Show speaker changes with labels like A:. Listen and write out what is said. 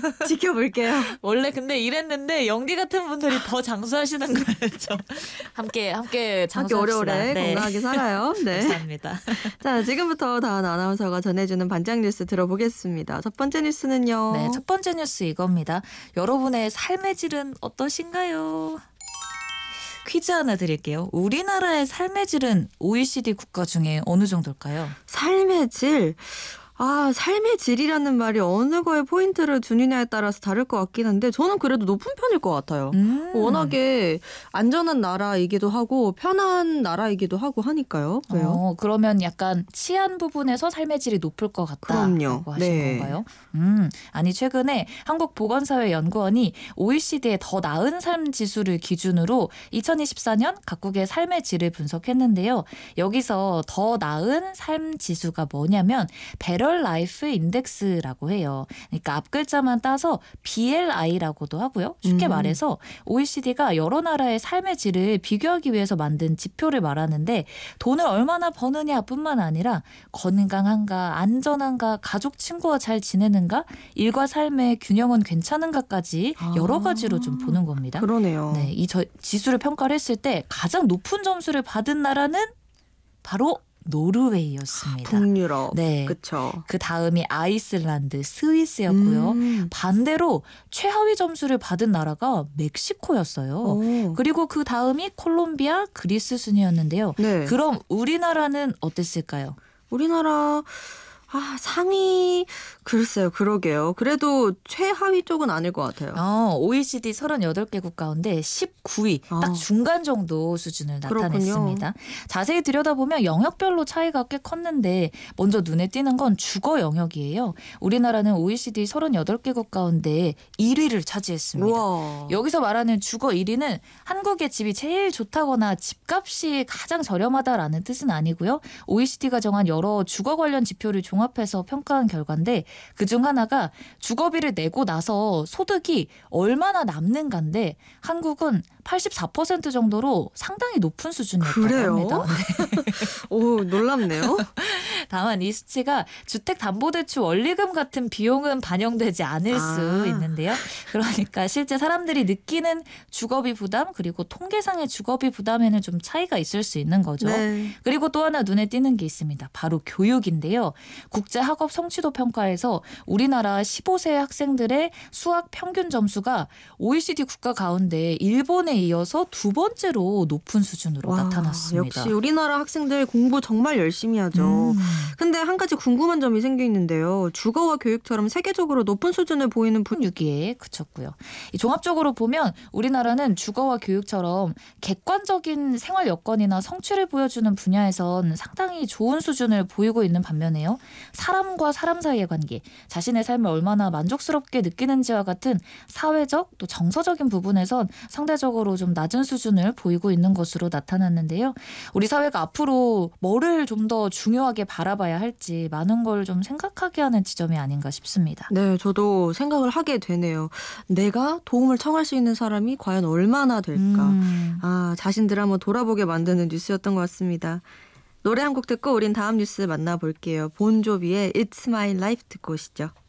A: 지켜볼게요.
B: 원래 근데 이랬는데 영디 같은 분들이 더 장수하시는 거였죠. 함께 장수합시다.
A: 오래오래
B: 네.
A: 건강하게 살아요. 네.
B: 감사합니다.
A: 자, 지금부터 다은 아나운서가 전해주는 반장 뉴스 들어보겠습니다. 첫 번째 뉴스는요.
B: 네, 첫 번째 뉴스 이겁니다. 여러분의 삶의 질은 어떠신가요? 퀴즈 하나 드릴게요. 우리나라의 삶의 질은 OECD 국가 중에 어느 정도일까요?
A: 삶의 질. 삶의 질이라는 말이 어느 거에 포인트를 두느냐에 따라서 다를 것 같긴 한데 저는 그래도 높은 편일 것 같아요. 워낙에 안전한 나라이기도 하고 편한 나라이기도 하고 하니까요. 왜요?
B: 그러면 약간 치안 부분에서 삶의 질이 높을 것
A: 그럼요.
B: 같다고 하신 건가요? 아니 최근에 한국보건사회연구원이 OECD의 더 나은 삶 지수를 기준으로 2024년 각국의 삶의 질을 분석했는데요. 여기서 더 나은 삶 지수가 뭐냐면 배럴 라이프 인덱스라고 해요. 그러니까 앞 글자만 따서 BLI라고도 하고요. 쉽게 말해서 OECD가 여러 나라의 삶의 질을 비교하기 위해서 만든 지표를 말하는데 돈을 얼마나 버느냐뿐만 아니라 건강한가, 안전한가, 가족 친구와 잘 지내는가, 일과 삶의 균형은 괜찮은가까지 여러 가지로 좀 보는 겁니다.
A: 그러네요.
B: 네, 이 지수를 평가를 했을 때 가장 높은 점수를 받은 나라는 바로 노르웨이였습니다.
A: 북유럽.
B: 네.
A: 그렇죠.
B: 그 다음이 아이슬란드, 스위스였고요. 반대로 최하위 점수를 받은 나라가 멕시코였어요. 그리고 그 다음이 콜롬비아, 그리스 순이었는데요.
A: 네.
B: 그럼 우리나라는 어땠을까요?
A: 우리나라 상위 글쎄요. 그러게요. 그래도 최하위 쪽은 아닐 것 같아요.
B: OECD 38개국 가운데 19위 딱 중간 정도 수준을 나타냈습니다.
A: 그렇군요.
B: 자세히 들여다보면 영역별로 차이가 꽤 컸는데 먼저 눈에 띄는 건 주거 영역이에요. 우리나라는 OECD 38개국 가운데 1위를 차지했습니다.
A: 우와.
B: 여기서 말하는 주거 1위는 한국의 집이 제일 좋다거나 집값이 가장 저렴하다라는 뜻은 아니고요. OECD가 정한 여러 주거 관련 지표를 종합해서 평가한 결과인데 그중 하나가 주거비를 내고 나서 소득이 얼마나 남는가인데 한국은 84% 정도로 상당히 높은 수준이었다고
A: 그래요?
B: 합니다. 네.
A: 오, 놀랍네요.
B: 다만 이 수치가 주택담보대출 원리금 같은 비용은 반영되지 않을 수 있는데요. 그러니까 실제 사람들이 느끼는 주거비 부담 그리고 통계상의 주거비 부담에는 좀 차이가 있을 수 있는 거죠.
A: 네.
B: 그리고 또 하나 눈에 띄는 게 있습니다. 바로 교육인데요. 국제학업 성취도 평가에서 우리나라 15세 학생들의 수학 평균 점수가 OECD 국가 가운데 일본에 이어서 두 번째로 높은 수준으로 나타났습니다.
A: 역시 우리나라 학생들 공부 정말 열심히 하죠. 근데 한 가지 궁금한 점이 생겨 있는데요. 주거와 교육처럼 세계적으로 높은 수준을 보이는
B: 6위에 그쳤고요. 종합적으로 보면 우리나라는 주거와 교육처럼 객관적인 생활 여건이나 성취를 보여주는 분야에선 상당히 좋은 수준을 보이고 있는 반면에요. 사람과 사람 사이의 관계, 자신의 삶을 얼마나 만족스럽게 느끼는지와 같은 사회적 또 정서적인 부분에선 상대적으로 좀 낮은 수준을 보이고 있는 것으로 나타났는데요. 우리 사회가 앞으로 뭐를 좀 더 중요하게 바라봐야 할지 많은 걸 좀 생각하게 하는 지점이 아닌가 싶습니다.
A: 네, 저도 생각을 하게 되네요. 내가 도움을 청할 수 있는 사람이 과연 얼마나 될까. 자신들 한번 돌아보게 만드는 뉴스였던 것 같습니다. 노래 한 곡 듣고 우린 다음 뉴스 만나볼게요. 본조비의 It's My Life 듣고 오시죠.